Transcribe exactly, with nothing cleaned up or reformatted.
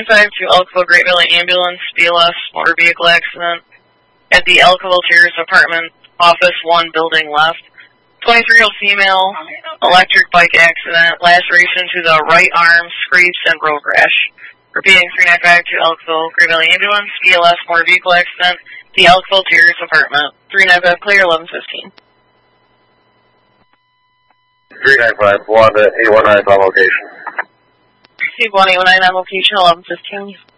five to Elkville Great Valley Ambulance, B L S motor vehicle accident at the Elkville Terrace Apartment, Office one, building left. twenty-three-year-old female, electric bike accident, laceration to the right arm, scrapes, and road rash. Repeating, three nine five to Elkville Great Valley Ambulance, B L S motor vehicle accident, the Elkville Terrace Apartment. three nine five clear, eleven fifteen. three nine five, Wanda, eight one nine on location. Steve one eight one nine on location, eleven fifteen.